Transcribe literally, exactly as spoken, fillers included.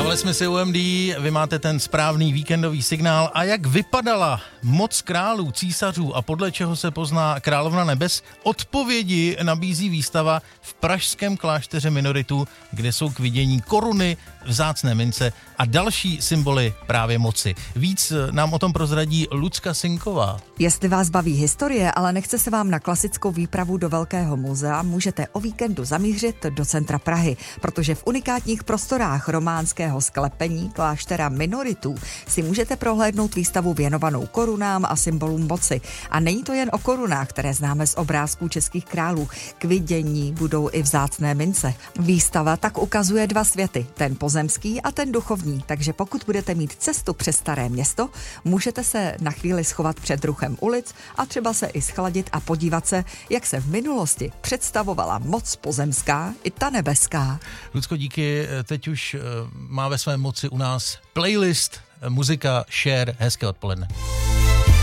Zavolali jsme si U M D, vy máte ten správný víkendový signál. A jak vypadala moc králů, císařů a podle čeho se pozná královna nebes? Odpovědi nabízí výstava v pražském klášteře minoritů, kde jsou k vidění koruny, vzácné mince a další symboly právě moci. Víc nám o tom prozradí Lucka Sinková. Jestli vás baví historie, ale nechce se vám na klasickou výpravu do Velkého muzea, můžete o víkendu zamířit do centra Prahy, protože v unikátních prostorách románského sklepení kláštera minoritů si můžete prohlédnout výstavu věnovanou korunám a symbolům moci. A není to jen o korunách, které známe z obrázků českých králů. K vidění budou i vzácné mince. Výstava tak ukazuje dva světy, ten pozemský a ten duchovní, takže pokud budete mít cestu přes Staré město, můžete se na chvíli schovat před ruchem ulic a třeba se i schladit a podívat se, jak se v minulosti představovala moc pozemská i ta nebeská. Lucko, díky, teď už má ve své moci u nás playlist muzika Share. Hezké odpoledne.